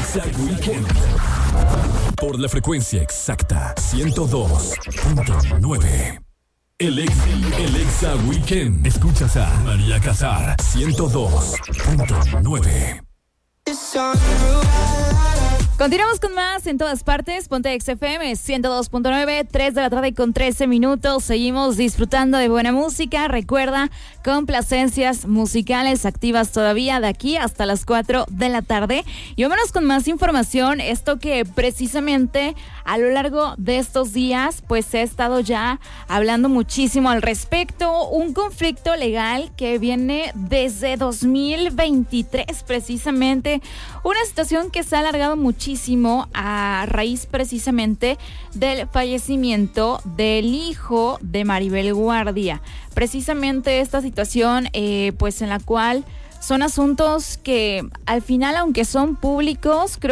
Exa Weekend. Por la frecuencia exacta 102.9. El Exa Weekend. Escuchas a María Casar 102.9. Continuamos con más en todas partes. Ponte XFM 102.9, 3 de la tarde con 13 minutos. Seguimos disfrutando de buena música. Recuerda, complacencias musicales activas todavía de aquí hasta las 4 de la tarde. Y vámonos con más información. Esto que precisamente a lo largo de estos días, pues se ha estado ya hablando muchísimo al respecto. Un conflicto legal que viene desde 2023, precisamente. Una situación que se ha alargado muchísimo a raíz precisamente del fallecimiento del hijo de Maribel Guardia. Precisamente esta situación, pues en la cual son asuntos que al final, aunque son públicos, creo